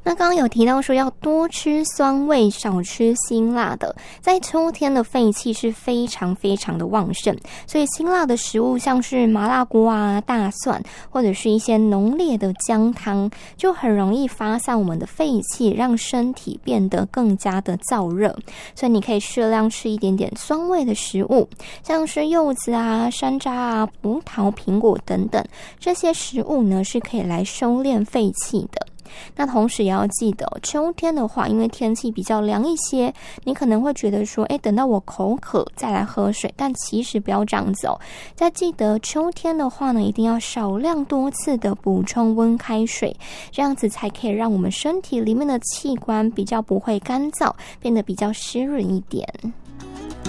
那刚刚有提到说要多吃酸味，少吃辛辣的，在秋天的肺气是非常非常的旺盛，所以辛辣的食物像是麻辣锅啊、大蒜，或者是一些浓烈的姜汤，就很容易发散我们的肺气，让身体变得更加的燥热。所以你可以适量吃一点点酸味的食物，像是柚子啊、山楂啊、葡萄、苹果等等，这些食物呢是可以来收敛肺气的。那同时也要记得秋天的话，因为天气比较凉一些，你可能会觉得说等到我口渴再来喝水，但其实不要这样子哦。再记得秋天的话呢，一定要少量多次的补充温开水，这样子才可以让我们身体里面的器官比较不会干燥，变得比较湿润一点。